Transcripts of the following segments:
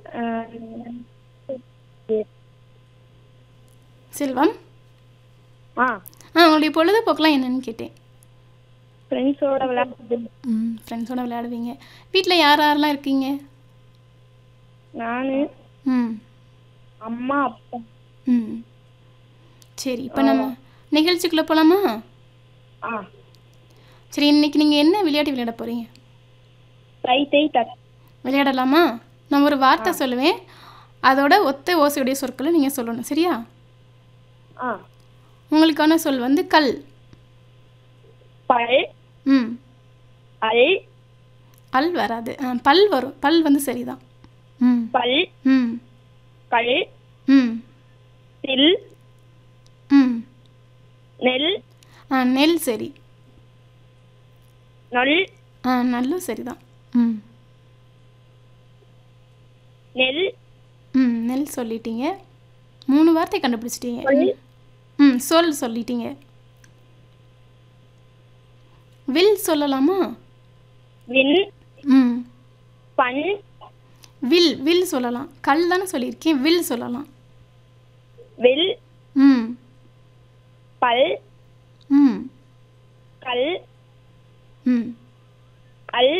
செல்வம், ஆ உங்களுடைய பொழுதுபோக்கெலாம் என்னன்னு கேட்டேன். ஃப்ரெண்ட்ஸோட விளையாடுறது. ஃப்ரெண்ட்ஸோட விளையாடுவீங்க. வீட்டில் யார் யாரெல்லாம் இருக்கீங்க? நானு, ம் அம்மா, அப்பா. ம் சரி, இப்போ நம்ம நிகழ்ச்சிக்குள்ளே போகலாமா? ஆ சரி, இன்னைக்கு நீங்கள் என்ன விளையாட்டு விளையாட போகிறீங்க? தை தட். விளையாடலாமா? நான் ஒரு வார்த்தை சொல்லுவேன், அதோட ஒத்த ஓசையுடைய சொற்களை நீங்கள் சொல்லணும், சரியா? ஆ உங்களுக்கான சொல் வந்து கல். பல். ம் அல். அல் வராது. பல் வரும். பல் வந்து சரிதான். ம் பல். ம் கல். ம் தில். ம் நெல். நெல் சரி. நொல். நல்லும் சரிதான். ம் நெல். நெல் சொல்லிட்டீங்க. 3 வார்த்தை கண்டுபிடிச்சிட்டீங்க. சொல் சொல்லிட்டீங்க. வில் சொல்லலாமா? வின். ம் பன். வில் வில் சொல்லலாம். கல் தானே சொல்லியிருக்கேன், வில் சொல்லலாம். வில். ம் பல். ம் கல். ம் அல்.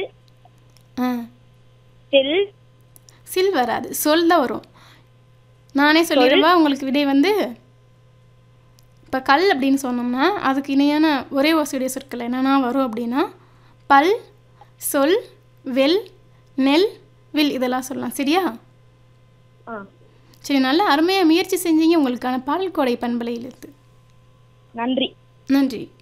தில். சில் வராது. சொல் தான் வரும். நானே சொல்லிடுவா உங்களுக்கு விடை வந்து. இப்போ கல் அப்படின்னு சொன்னோம்னா அதுக்கு இணையான ஒரே ஓசையுடைய சொற்கள் என்னென்னா வரும் அப்படின்னா பல், சொல், வெல், நெல், வில் இதெல்லாம் சொல்லலாம், சரியா? சரி, நல்லா அருமையாக முயற்சி செஞ்சீங்க. உங்களுக்கான பால் கோடை பண்பலையிலிருந்து நன்றி. நன்றி.